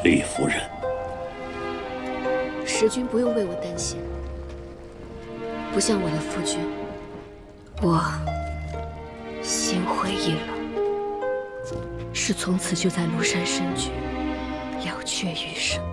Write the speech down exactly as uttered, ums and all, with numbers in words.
李夫人， 时君不用为我担心，不像我的夫君，我心灰意冷，是从此就在庐山深居，了却余生。